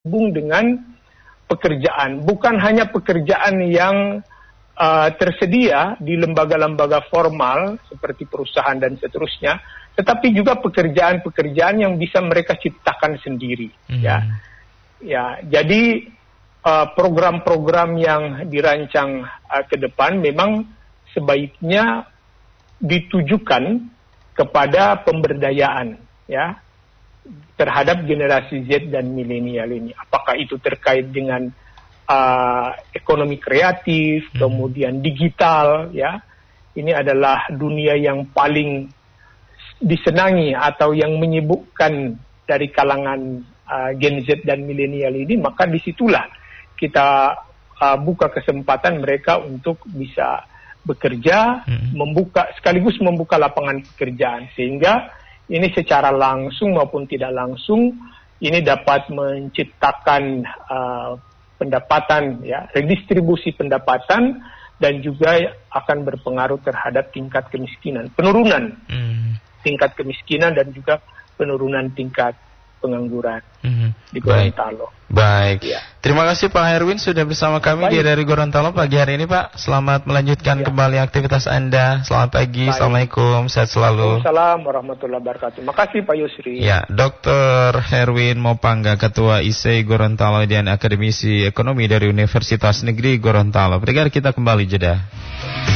hubung dengan pekerjaan. Bukan hanya pekerjaan yang tersedia di lembaga-lembaga formal seperti perusahaan dan seterusnya, tetapi juga pekerjaan-pekerjaan yang bisa mereka ciptakan sendiri. Ya, jadi program-program yang dirancang ke depan memang sebaiknya ditujukan kepada pemberdayaan, ya, terhadap generasi Z dan milenial ini. Apakah itu terkait dengan ekonomi kreatif, kemudian digital, ya. Ini adalah dunia yang paling disenangi atau yang menyibukkan dari kalangan Gen Z dan milenial ini, maka disitulah kita buka kesempatan mereka untuk bisa bekerja, sekaligus membuka lapangan pekerjaan, sehingga ini secara langsung maupun tidak langsung ini dapat menciptakan pendapatan, ya, redistribusi pendapatan, dan juga akan berpengaruh terhadap tingkat kemiskinan, penurunan tingkat kemiskinan dan juga penurunan tingkat pengangguran di Gorontalo. Baik. Ya. Terima kasih Pak Herwin sudah bersama kami dari Gorontalo pagi hari ini, Pak. Selamat melanjutkan kembali aktivitas Anda. Selamat pagi. Assalamualaikum. Sehat selalu. Waalaikumsalam warahmatullahi wabarakatuh. Makasih Pak Yusri. Ya, Dr. Herwin Mopangga, Ketua ISEI Gorontalo dan Akademisi Ekonomi dari Universitas Negeri Gorontalo. Berikan kita kembali jeda.